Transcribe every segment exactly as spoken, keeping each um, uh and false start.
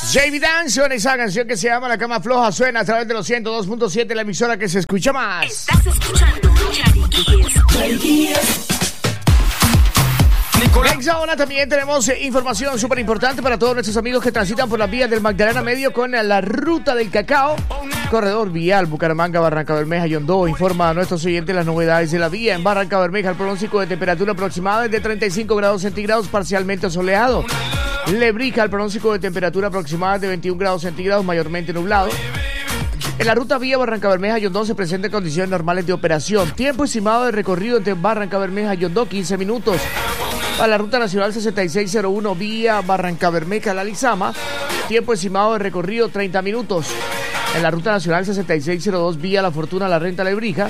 J B Danson, esa canción que se llama La Cama Floja, suena a través de los ciento dos punto siete, la emisora que se escucha más. Estás escuchando Yariquíes. Nicolás. Ahora también tenemos eh, información súper importante para todos nuestros amigos que transitan por las vías del Magdalena Medio con la ruta del cacao. Corredor vial Bucaramanga, Barranca Bermeja, Yondó. Informa a nuestros oyentes las novedades de la vía. En Barranca Bermeja, el pronóstico de temperatura aproximada es de treinta y cinco grados centígrados, parcialmente soleado. Lebrija, el pronóstico de temperatura aproximada es de veintiún grados centígrados, mayormente nublado. En la ruta vía Barranca Bermeja, Yondó se presentan condiciones normales de operación. Tiempo estimado de recorrido entre Barranca Bermeja y Yondó, quince minutos. A la ruta nacional sesenta y seis cero uno vía Barranca Bermeja, La Lizama, tiempo estimado de recorrido treinta minutos. En la ruta nacional sesenta y seis cero dos vía La Fortuna, La Renta, Lebrija,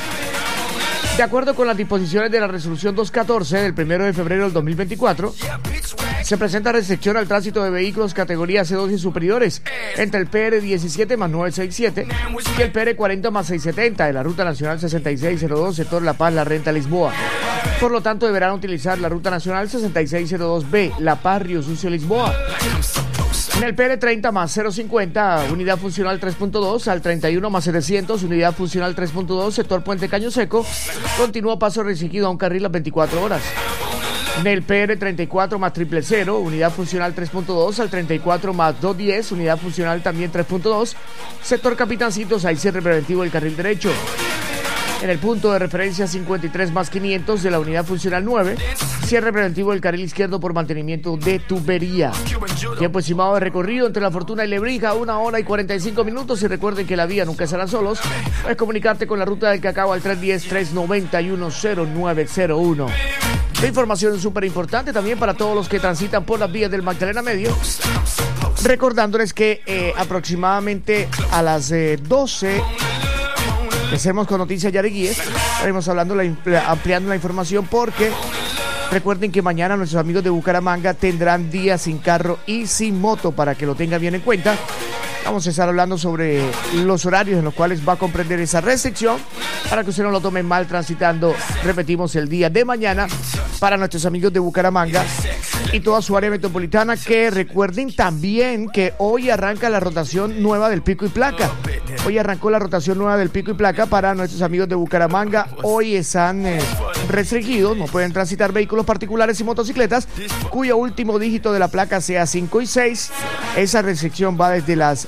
de acuerdo con las disposiciones de la resolución doscientos catorce del primero de febrero del dos mil veinticuatro, se presenta restricción al tránsito de vehículos categoría C dos y superiores entre el P R diecisiete más novecientos sesenta y siete y el P R cuarenta más seiscientos setenta de la ruta nacional sesenta y seis cero dos sector La Paz, La Renta, Lisboa. Por lo tanto, deberán utilizar la ruta nacional sesenta y seis cero dos B, La Paz, Río Sucio, Lisboa. En el P R treinta más cero cincuenta, unidad funcional tres punto dos, al treinta y uno más setecientos, unidad funcional tres punto dos, sector Puente Caño Seco, continúa paso restringido a un carril las veinticuatro horas. En el P R treinta y cuatro más triple cero, unidad funcional tres punto dos, al treinta y cuatro más doscientos diez, unidad funcional también tres punto dos, sector Capitancitos, hay cierre preventivo del carril derecho. En el punto de referencia cincuenta y tres más quinientos de la unidad funcional nueve, cierre preventivo del carril izquierdo por mantenimiento de tubería. Tiempo estimado de recorrido entre La Fortuna y Lebrija, una hora y cuarenta y cinco minutos. Y recuerden que la vía nunca estarán solos. Puedes comunicarte con la ruta del cacao al tres uno cero, tres nueve uno, cero nueve cero uno. La información es súper importante también para todos los que transitan por las vías del Magdalena Medio. Recordándoles que eh, aproximadamente a las eh, doce... Empecemos con Noticias Yariquíes. Estaremos hablando, la, ampliando la información porque recuerden que mañana nuestros amigos de Bucaramanga tendrán día sin carro y sin moto para que lo tengan bien en cuenta. Vamos a estar hablando sobre los horarios en los cuales va a comprender esa restricción para que usted no lo tome mal transitando, repetimos, el día de mañana para nuestros amigos de Bucaramanga y toda su área metropolitana, que recuerden también que hoy arranca la rotación nueva del pico y placa. Hoy arrancó la rotación nueva del pico y placa para nuestros amigos de Bucaramanga. Hoy están eh, restringidos, no pueden transitar vehículos particulares y motocicletas cuyo último dígito de la placa sea cinco y seis. Esa restricción va desde las